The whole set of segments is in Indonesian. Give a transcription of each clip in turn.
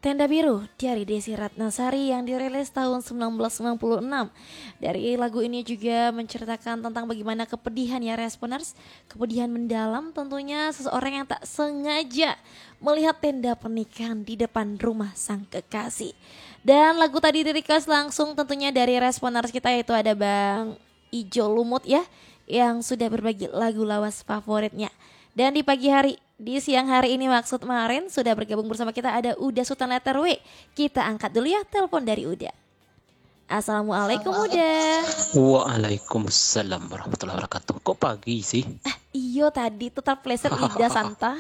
Tenda Biru dari Desi Ratnasari yang dirilis tahun 1996. Dari lagu ini juga menceritakan tentang bagaimana kepedihan ya responers, kepedihan mendalam tentunya seseorang yang tak sengaja melihat tenda pernikahan di depan rumah sang kekasih. Dan lagu tadi di-request langsung tentunya dari responers kita, yaitu ada Bang Ijo Lumut ya, yang sudah berbagi lagu lawas favoritnya. Dan di siang hari ini maksud kemarin sudah bergabung bersama kita ada Uda Sultan Letter W. Kita angkat dulu ya telepon dari Uda. Assalamualaikum Uda. Waalaikumsalam warahmatullahi wabarakatuh. Kok pagi sih? Iyo tadi total pleasure Ida Santa.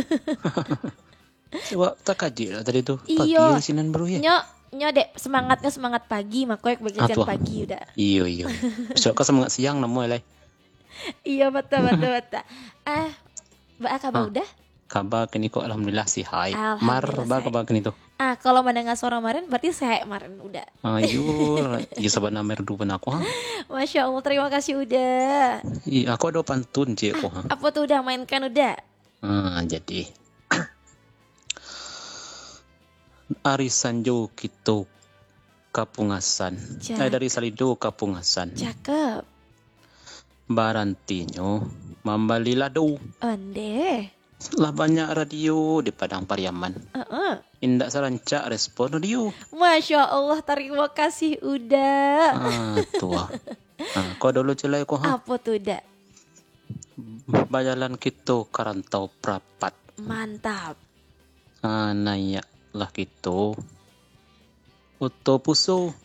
Coba tak kaji lah tadi tuh. Pagi Iyo. ya sinan baru ya. Nyo dek semangatnya semangat pagi makanya bagian pagi udah. Iyo. Besok ke semangat siang nemu lah. Iya betul. Mbak kabar udah? Kabar kini kok alhamdulillah sih hai. Alhamdulillah, Mar kabar kini tuh. Kalau mendengar suara kemarin berarti sehat kemarin udah. Ayo, sahabat namer du aku ha. Masya Allah, terima kasih udah. Iya, aku ada pantun sih aku ha. Apa tuh udah mainkan udah? Jadi arisan jo gitu kapungasan. Dari Salido kapungasan. Cakep. Barantinyo membali lado. Onde. Lah banyak radio di Padang Pariaman. Indak sarancak respon radio. Masya Allah, terima kasih udah. Tua. Kau dulu celai kau ha. Apa tuh udah? Bajalan kita karantau prapat. Mantap. Nayak lah gitu. Uto puso.